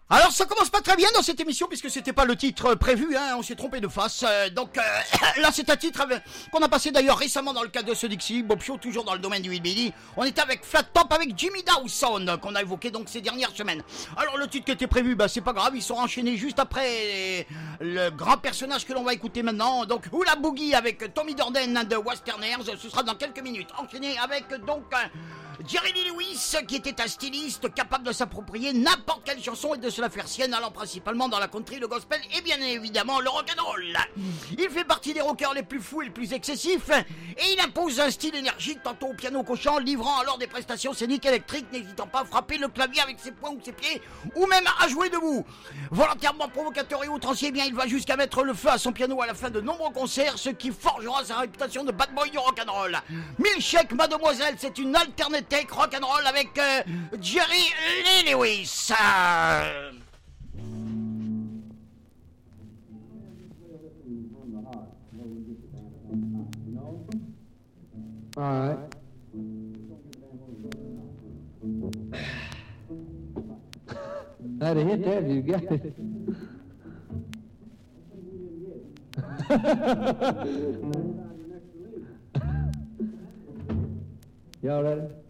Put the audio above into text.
Alors ça commence pas très bien dans cette émission puisque c'était pas le titre prévu, hein, on s'est trompé de face. Là c'est un titre qu'on a passé d'ailleurs récemment dans le cadre de ce Dixie Bob Show, toujours dans le domaine du hillbilly. On était avec Flat Top avec Jimmy Dawson qu'on a évoqué donc ces dernières semaines. Alors le titre qui était prévu, c'est pas grave, ils sont enchaînés juste après le grand personnage que l'on va écouter maintenant. Donc Hula Boogie avec Tommy Durden de Westerners, ce sera dans quelques minutes. Enchaîné avec donc Jerry Lee Lewis qui était un styliste capable de s'approprier n'importe quelle chanson et de se la faire sienne, allant principalement dans la country, le gospel et bien évidemment le rock'n'roll. Il fait partie des rockers les plus fous et les plus excessifs et il impose un style énergique tantôt au piano qu'au chant, livrant alors des prestations scéniques électriques, n'hésitant pas à frapper le clavier avec ses poings ou ses pieds ou même à jouer debout. Volontairement provocateur et outrancier, bien il va jusqu'à mettre le feu à son piano à la fin de nombreux concerts, ce qui forgera sa réputation de bad boy du rock'n'roll. Milkshake Mademoiselle, c'est une alternative rock'n'roll avec Jerry Lee Lewis. All right. I'd have hit that if you got it. Y'all ready?